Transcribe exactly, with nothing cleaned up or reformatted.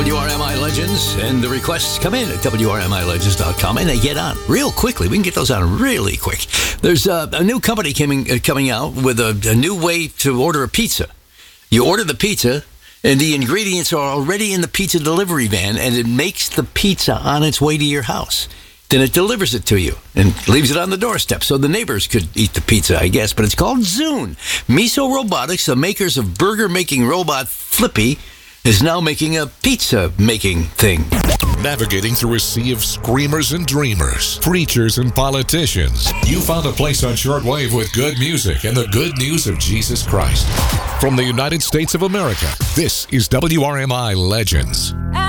W R M I Legends, and the requests come in at W R M I legends dot com, and they get on real quickly. We can get those on really quick. There's uh, a new company coming, uh, coming out with a, a new way to order a pizza. You order the pizza, and the ingredients are already in the pizza delivery van, and it makes the pizza on its way to your house. Then it delivers it to you and leaves it on the doorstep so the neighbors could eat the pizza, I guess. But it's called Zune. Miso Robotics, the makers of burger-making robot Flippy, is now making a pizza-making thing. Navigating through a sea of screamers and dreamers, preachers and politicians, you found a place on shortwave with good music and the good news of Jesus Christ. From the United States of America, this is W R M I Legends.